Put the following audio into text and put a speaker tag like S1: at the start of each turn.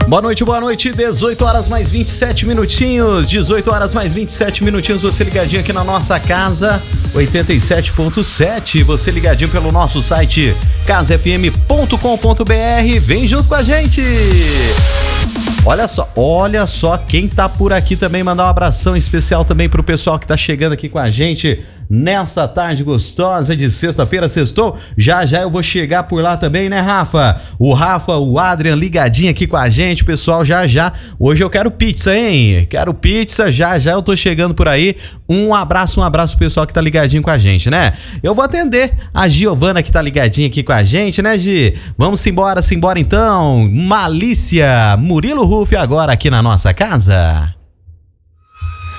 S1: Boa noite, 18 horas mais 27 minutinhos, 18 horas mais 27 minutinhos, você ligadinho aqui na nossa casa, 87.7, você ligadinho pelo nosso site casafm.com.br, vem junto com a gente! Olha só quem tá por aqui também, mandar um abração especial também pro pessoal que tá chegando aqui com a gente nessa tarde gostosa de sexta-feira, sextou. Já eu vou chegar por lá também, né, Rafa? O Adrian ligadinho aqui com a gente, pessoal, já. Hoje eu quero pizza, hein? Quero pizza, já eu tô chegando por aí. Um abraço pro pessoal que tá ligadinho com a gente, né? Eu vou atender a Giovana que tá ligadinha aqui com a gente, né, Gi? Vamos embora então. Malícia, Murilo Ruff agora aqui na nossa casa.